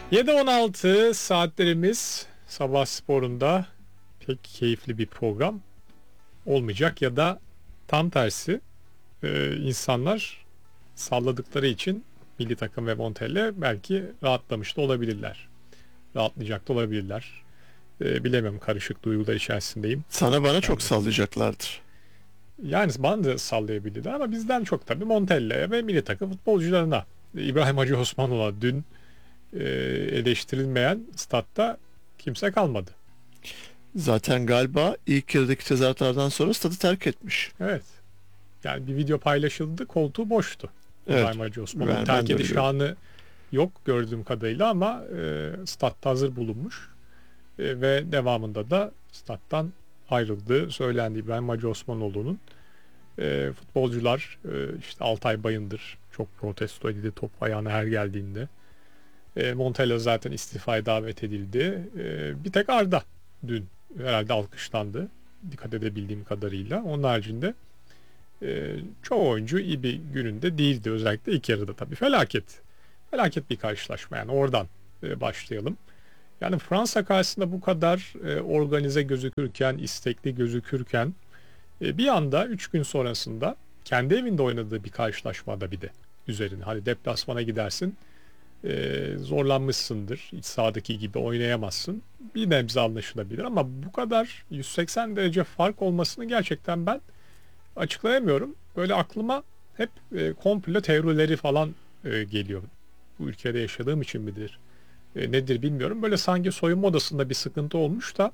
7:16 saatlerimiz, sabah sporunda pek keyifli bir program olmayacak ya da tam tersi, insanlar salladıkları için milli takım ve Montella belki rahatlamış da olabilirler. Rahatlayacak da olabilirler. Bilemiyorum, karışık duygular içerisindeyim. Sana bana çok Yani, sallayacaklardır. yani bana da sallayabilirler ama bizden çok tabii Montella'ya ve milli takım futbolcularına. İbrahim Hacı Osmanoğlu'na dün eleştirilmeyen statta kimse kalmadı. Zaten galiba ilk yarıdaki tezahüratlardan sonra stadı terk etmiş. Evet. Yani bir video paylaşıldı, koltuğu boştu. Evet. İbrahim Hacı Osman'ın Ben terk de ediş biliyorum. anı yok gördüğüm kadarıyla ama statta hazır bulunmuş. Ve devamında da stat'tan ayrıldığı söylendi İbrahim Hacı Osmanoğlu'nun. Futbolcular işte Altay Bayındır çok protesto edildi top ayağına her geldiğinde. Montella zaten istifaya davet edildi. Bir tek Arda dün herhalde alkışlandı. Dikkat edebildiğim kadarıyla. Onun haricinde çoğu oyuncu iyi bir gününde değildi. Özellikle ilk yarıda tabii. Felaket. Felaket bir karşılaşma yani. Oradan başlayalım. Yani Fransa karşısında bu kadar organize gözükürken, istekli gözükürken bir anda 3 gün sonrasında kendi evinde oynadığı bir karşılaşmada bir de üzerine. Hani deplasmana gidersin, zorlanmışsındır. İç sahadaki gibi oynayamazsın. Bir nebze anlaşılabilir ama bu kadar 180 derece fark olmasını gerçekten ben açıklayamıyorum. Böyle aklıma hep komplo teorileri falan geliyor. Bu ülkede yaşadığım için midir? Nedir bilmiyorum. Böyle sanki soyunma odasında bir sıkıntı olmuş da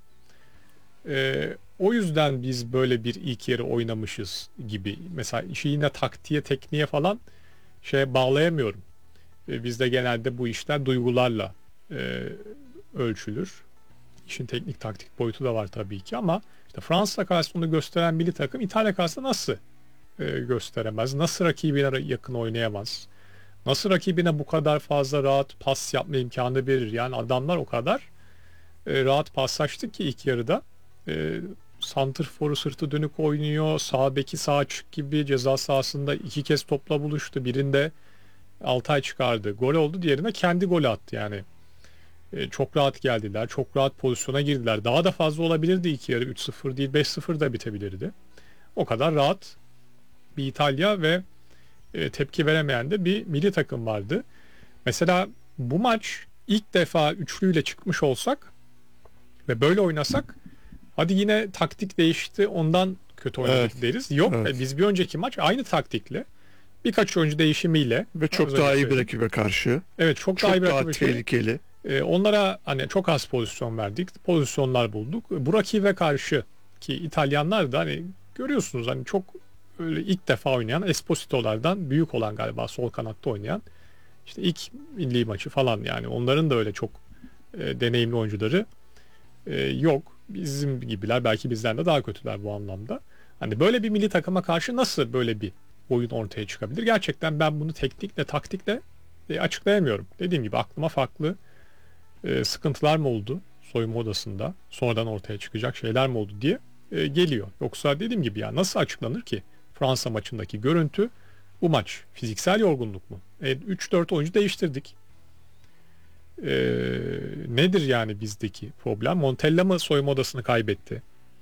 o yüzden biz böyle bir ilk yarı oynamışız gibi. Mesela işi yine taktiğe, tekniğe falan şeye bağlayamıyorum. Bizde genelde bu işler duygularla ölçülür. İşin teknik taktik boyutu da var tabii ki ama işte Fransa karşısında gösteren milli takım İtalya karşısında nasıl gösteremez? Nasıl rakibine yakın oynayamaz? Nasıl rakibine bu kadar fazla rahat pas yapma imkanı verir? Yani adamlar o kadar rahat paslaştı ki ilk yarıda. Santrforu sırtı dönük oynuyor. Sağ beki sağ açık gibi ceza sahasında 2 kez topla buluştu. Birinde Altay çıkardı. Gol oldu. Diğerine kendi golü attı yani. Çok rahat geldiler. Çok rahat pozisyona girdiler. Daha da fazla olabilirdi iki yarı. 3-0 değil 5-0 da bitebilirdi. O kadar rahat bir İtalya ve tepki veremeyen de bir milli takım vardı. Mesela bu maç ilk defa üçlüyle çıkmış olsak ve böyle oynasak hadi yine taktik değişti ondan kötü oynadık Evet. deriz. Yok, Evet. biz bir önceki maç aynı taktikle birkaç oyuncu değişimiyle Ve çok az önce daha iyi bir söyledim. rakibe karşı. Evet, çok daha iyi Çok bir daha rakibe tehlikeli. onlara hani çok az pozisyon verdik. Pozisyonlar bulduk. Bu rakibe karşı ki İtalyanlar da hani görüyorsunuz hani çok öyle ilk defa oynayan Esposito'lardan büyük olan galiba sol kanatta oynayan işte ilk milli maçı falan yani onların da öyle çok deneyimli oyuncuları yok. Bizim gibiler belki bizden de daha kötüler bu anlamda. Hani böyle bir milli takıma karşı nasıl böyle bir oyun ortaya çıkabilir? Gerçekten ben bunu teknikle, taktikle açıklayamıyorum. Dediğim gibi aklıma farklı sıkıntılar mı oldu soyunma odasında sonradan ortaya çıkacak şeyler mi oldu diye geliyor. Yoksa dediğim gibi ya nasıl açıklanır ki Fransa maçındaki görüntü bu maç fiziksel yorgunluk mu? 3-4 oyuncu değiştirdik. E, Nedir yani bizdeki problem? Montella mı soyunma odasını kaybetti?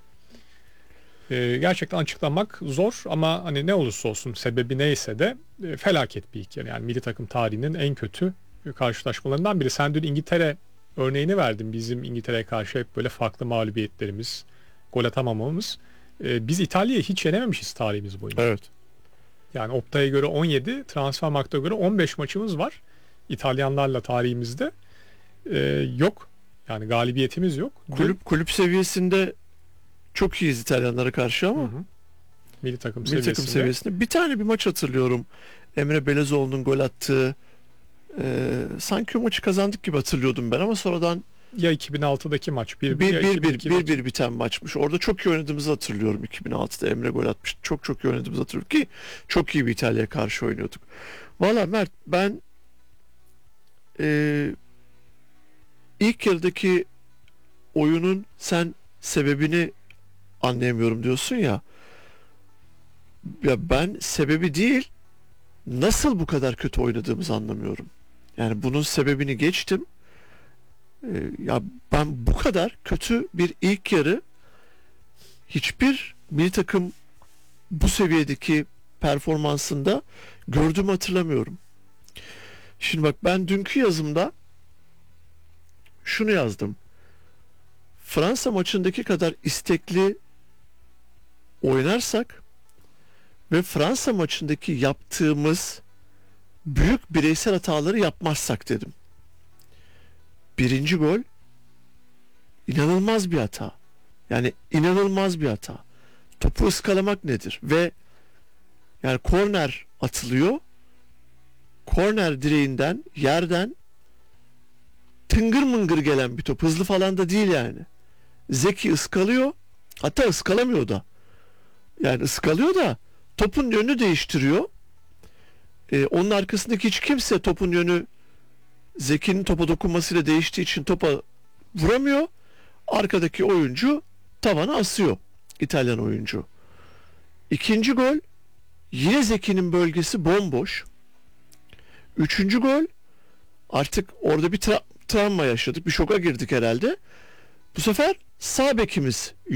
Gerçekten açıklamak zor ama hani ne olursa olsun sebebi neyse de felaket bir iki yani milli takım tarihinin en kötü karşılaşmalarından biri. Sen dün İngiltere örneğini verdin. Bizim İngiltere'ye karşı hep böyle farklı mağlubiyetlerimiz, gol atamamamız. Biz İtalya'yı hiç yenememişiz tarihimiz boyunca. Evet. Yani Opta'ya göre 17, Transfermarkt'a göre 15 maçımız var. İtalyanlarla tarihimizde yok. Yani galibiyetimiz yok. Dün Kulüp seviyesinde çok iyiyiz İtalyanlara karşı hı ama hı, milli takım milli takım seviyesinde seviyesinde bir maç hatırlıyorum. Emre Belezoğlu'nun gol attığı, sanki o maçı kazandık gibi hatırlıyordum ben ama sonradan ya 2006'daki maç 1-1 ya 1-1 2002'deki. 1-1 biten maçmış. Orada çok iyi oynadığımızı hatırlıyorum. 2006'da Emre gol atmış. Çok çok iyi oynadığımızı hatırlıyorum ki çok iyi bir İtalya'ya karşı oynuyorduk. Valla Mert, ben e, ilk yarıdaki oyunun sen sebebini anlayamıyorum diyorsun ya. Ya ben sebebi değil, nasıl bu kadar kötü oynadığımızı anlamıyorum. Yani bunun sebebini geçtim. Ya ben bu kadar kötü bir ilk yarı hiçbir milli takım bu seviyedeki performansında gördüğümü hatırlamıyorum. Şimdi bak, ben dünkü yazımda şunu yazdım. Fransa maçındaki kadar istekli oynarsak ve Fransa maçındaki yaptığımız büyük bireysel hataları yapmazsak dedim. Birinci gol inanılmaz bir hata. Yani inanılmaz bir hata. Topu ıskalamak nedir? Ve yani korner atılıyor. Korner direğinden, yerden tıngır mıngır gelen bir top. Hızlı falan da değil yani. Zeki ıskalıyor. Hatta ıskalamıyor da. Yani ıskalıyor da topun yönünü değiştiriyor. Onun arkasındaki hiç kimse topun yönü Zeki'nin topa dokunmasıyla değiştiği için topa vuramıyor. Arkadaki oyuncu tavana asıyor. İtalyan oyuncu. İkinci gol yine Zeki'nin bölgesi bomboş. Üçüncü gol artık orada bir travma yaşadık. Bir şoka girdik herhalde. Bu sefer sağ bekimiz